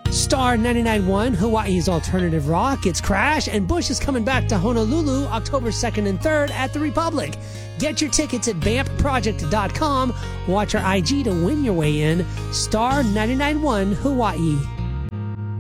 Star 99.1, Hawaii's alternative rock. It's Crash, and Bush is coming back to Honolulu October 2nd and 3rd at the Republic. Get your tickets at vampproject.com. Watch our IG to win your way in. Star 99.1, Hawaii.